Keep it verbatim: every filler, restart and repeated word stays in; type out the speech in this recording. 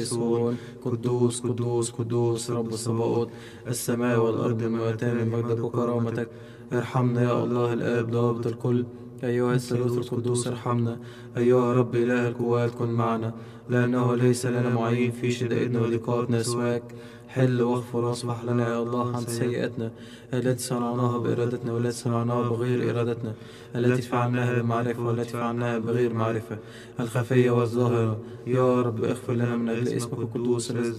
يسون قدوس قدوس قدوس رب الصباؤوت، السماء والأرض ملوءتان من مجدك وكرامتك. ارحمنا يا الله الآب ضابط الكل، أيها الثالوث القدوس ارحمنا. أيها رب إله القوات كن معنا، لأنه ليس لنا معين في شدائدنا وضيقاتنا سواك. حل واغفر واصفح لنا يا الله عن سيئاتنا التي صنعناها بإرادتنا والتي صنعناها بغير إرادتنا، التي فعلناها بمعرفة والتي فعلناها بغير معرفة، الخفية والظاهرة. يا رب اغفر لنا من أجل اسمك القدوس الذي